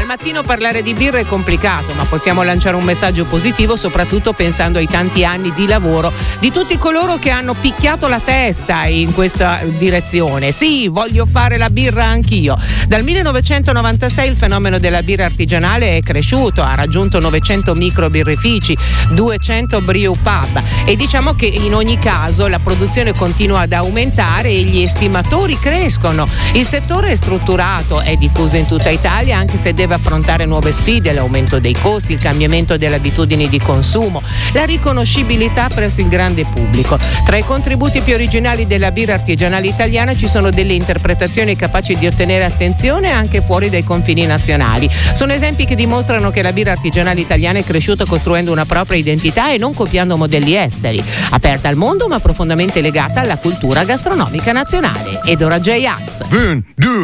mattino parlare di birra è complicato, ma possiamo lanciare un messaggio positivo, soprattutto pensando ai tanti anni di lavoro di tutti coloro che hanno picchiato la testa in questa direzione. Sì, voglio fare la birra anch'io. Dal 1996 il fenomeno della birra artigianale è cresciuto, ha raggiunto 900 microbirrifici, 200 brew pub, e diciamo che in ogni caso la produzione continua ad aumentare e gli estimatori crescono. Il settore è strutturato, è diffuso in tutta Italia, anche se deve affrontare nuove sfide: l'aumento dei costi, il cambiamento delle abitudini di consumo, la riconoscibilità presso il grande pubblico. Tra i contributi più originali della birra artigianale italiana ci sono delle interpretazioni capaci di ottenere attenzione anche fuori dai confini nazionali. Sono esempi che dimostrano che la birra artigianale italiana è cresciuta costruendo una propria identità e non copiando modelli esteri, aperta al mondo ma profondamente legata alla cultura gastronomica nazionale. Ed ora J-Ax.